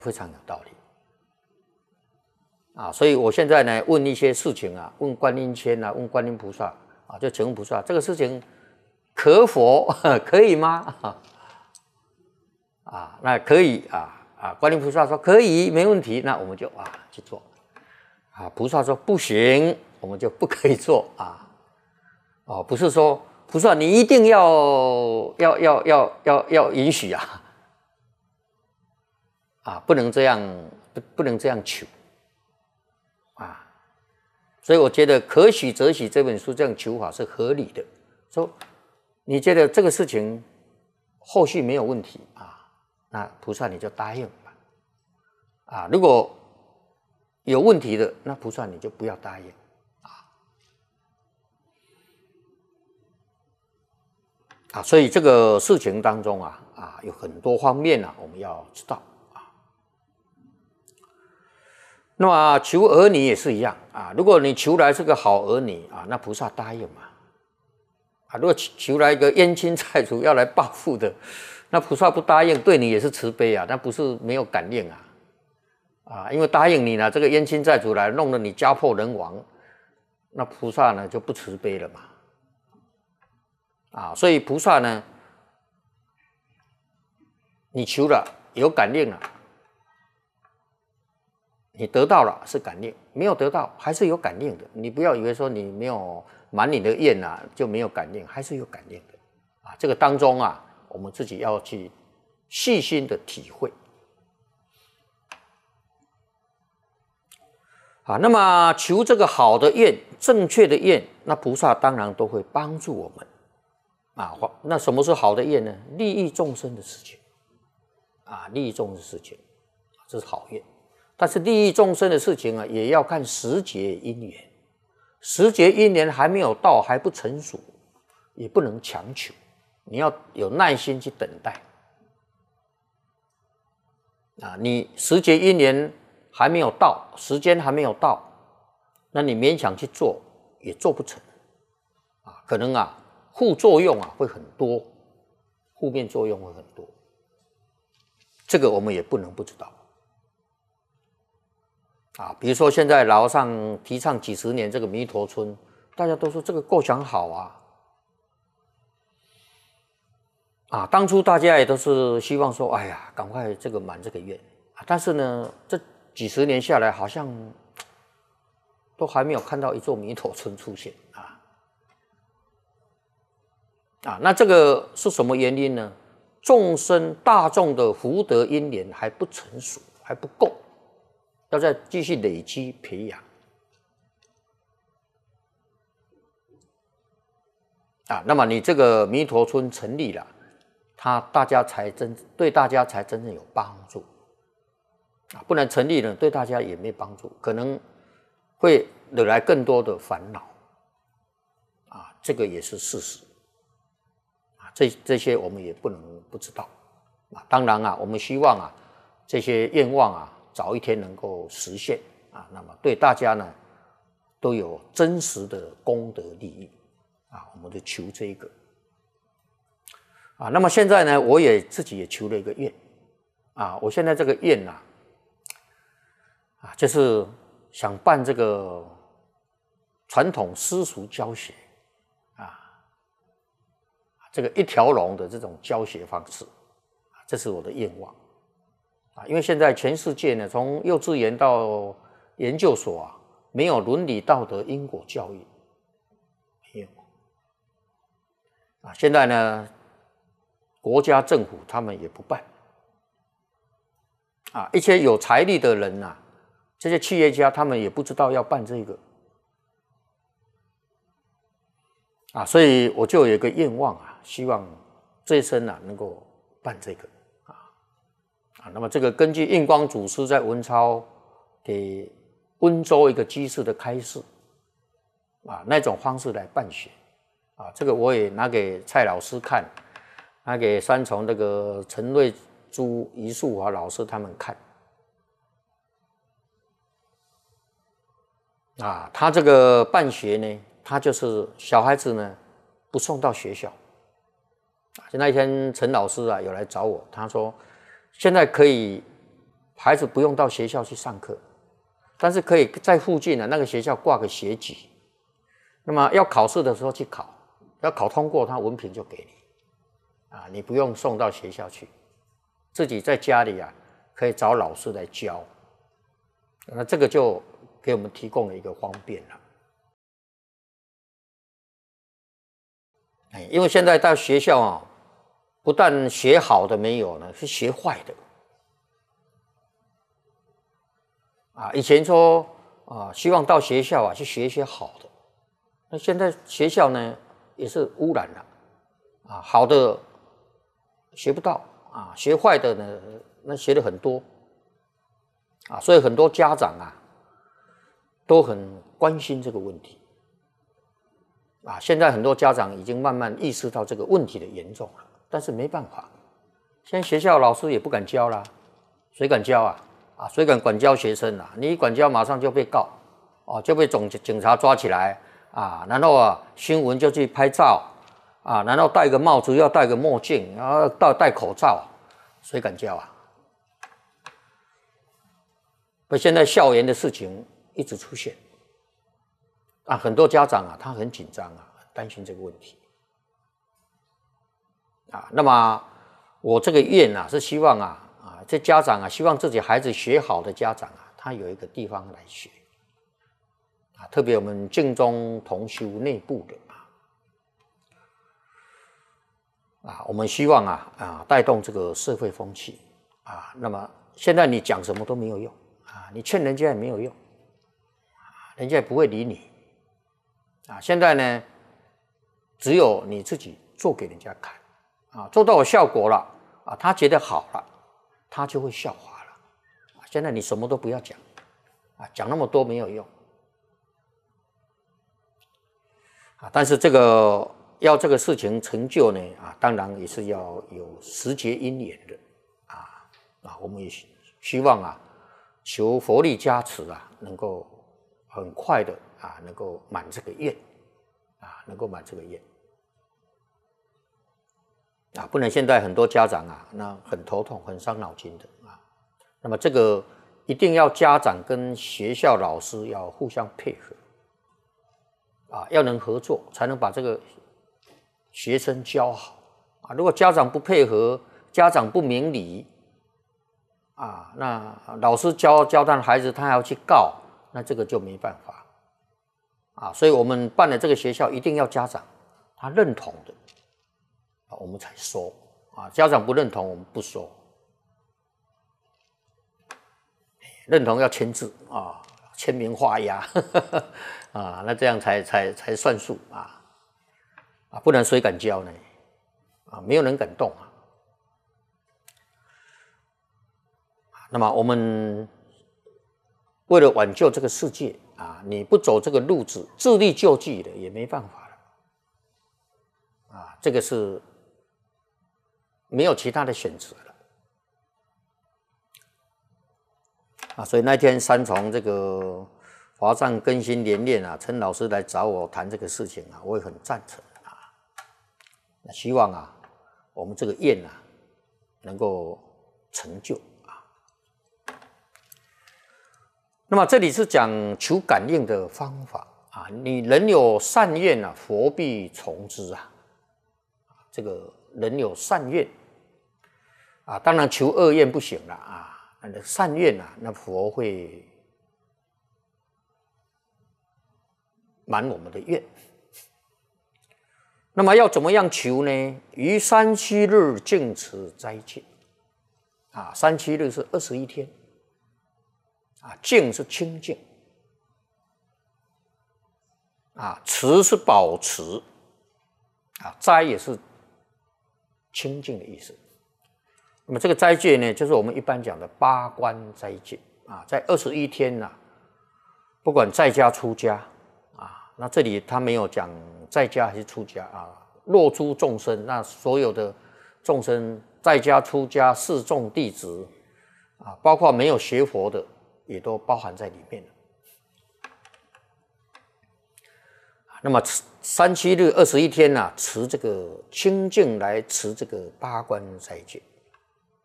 非常有道理啊！所以我现在呢问一些事情啊，问观音签啊，问观音菩萨啊，就请问菩萨这个事情可否可以吗？啊，那可以啊，观音菩萨说可以，没问题，那我们就去做啊。菩萨说不行，我们就不可以做啊。哦，不是说菩萨你一定要允许不能这样，不能这样求啊。所以我觉得可许则许这本书这样求法是合理的。说你觉得这个事情后续没有问题啊，那菩萨你就答应吧啊。如果有问题的，那菩萨你就不要答应啊。所以这个事情当中有很多方面我们要知道啊。那么求儿女也是一样啊，如果你求来是个好儿女啊，那菩萨答应嘛啊。如果求来一个冤亲债主要来报复的，那菩萨不答应，对你也是慈悲啊，那不是没有感应因为答应你呢，这个冤亲债主来弄得你家破人亡，那菩萨呢就不慈悲了嘛所以菩萨呢，你求了有感应了，你得到了是感应，没有得到还是有感应的。你不要以为说你没有满你的愿就没有感应，还是有感应的这个当中我们自己要去细心的体会那么求这个好的愿，正确的愿，那菩萨当然都会帮助我们那什么是好的愿呢？利益众生的事情利益众生的事情，这是好愿。但是利益众生的事情也要看时节因缘，时节因缘还没有到，还不成熟，也不能强求，你要有耐心去等待你时节因缘还没有到，时间还没有到，那你勉强去做也做不成可能副作用会很多，负面作用会很多，这个我们也不能不知道比如说现在老和尚提倡几十年这个弥陀村，大家都说这个构想好当初大家也都是希望说，哎呀，赶快这个满这个愿但是呢，这几十年下来，好像都还没有看到一座弥陀村出现那这个是什么原因呢？众生大众的福德因缘还不成熟，还不够，要再继续累积培养那么你这个弥陀村成立了，对大家才真正有帮助不然成立了对大家也没帮助，可能会惹来更多的烦恼这个也是事实这些我们也不能不知道当然我们希望这些愿望早一天能够实现那么对大家呢都有真实的功德利益我们就求这个那么现在呢，我自己也求了一个愿我现在这个愿就是想办这个传统私塾教学这个一条龙的这种教学方式这是我的愿望因为现在全世界呢，从幼稚园到研究所没有伦理道德因果教育，没有现在呢，国家政府他们也不办一些有财力的人这些企业家他们也不知道要办这个所以我就有一个愿望希望这一生能够办这个那么这个根据印光祖师在文钞给温州一个居士的开示那种方式来办学这个我也拿给蔡老师看，拿给三重那个陈瑞珠、余树华老师他们看他这个办学呢，他就是小孩子呢不送到学校就那一天陈老师有来找我，他说现在可以孩子不用到学校去上课，但是可以在附近的那个学校挂个学籍，那么要考试的时候去考，要考通过，他文凭就给你，你不用送到学校去，自己在家里可以找老师来教，那这个就给我们提供了一个方便了。因为现在到学校不但学好的没有呢，是学坏的。以前说希望到学校去学一些好的，那现在学校呢也是污染了，好的学不到，学坏的呢那学的很多，所以很多家长都很关心这个问题，现在很多家长已经慢慢意识到这个问题的严重了，但是没办法，现在学校老师也不敢教啦，谁敢教谁敢管教学生你一管教马上就被告，就被警察抓起来然后新闻就去拍照然后戴个帽子要戴个墨镜，然后戴口罩，谁敢教现在校园的事情一直出现很多家长他很紧张很担心这个问题那么我这个院是希望这家长希望自己孩子学好的家长他有一个地方来学特别我们净宗同修内部的我们希望带动这个社会风气那么现在你讲什么都没有用你劝人家也没有用人家也不会理你现在呢只有你自己做给人家看做到有效果了他觉得好了，他就会效法了现在你什么都不要讲讲那么多没有用但是这个要这个事情成就呢当然也是要有时节因缘的我们也希望求佛力加持能够很快的能够满这个愿能够满这个愿不然现在很多家长那很头痛很伤脑筋的那么这个一定要家长跟学校老师要互相配合要能合作才能把这个学生教好如果家长不配合，家长不明理那老师教他的孩子他还要去告，那这个就没办法所以我们办的这个学校一定要家长他认同的我们才收家长不认同我们不收，认同要签字签名画押那这样才算数不然谁敢教呢没有人敢动那么我们为了挽救这个世界你不走这个路子，自力救济的也没办法了这个是没有其他的选择了所以那天三重这个华藏更新联练陈老师来找我谈这个事情我也很赞成那希望我们这个愿能够成就那么这里是讲求感应的方法你人有善愿佛必从之这个人有善愿当然求恶愿不行了善愿那佛会满我们的愿。那么要怎么样求呢？于37日净持斋戒37日是21天净是清净持是保持斋也是清净的意思。那么这个斋戒呢，就是我们一般讲的八关斋戒在21天不管在家出家那这里他没有讲在家还是出家若诸众生，那所有的众生在家出家示众弟子包括没有学佛的也都包含在里面了。那么37日21天持这个清净来持这个八关斋戒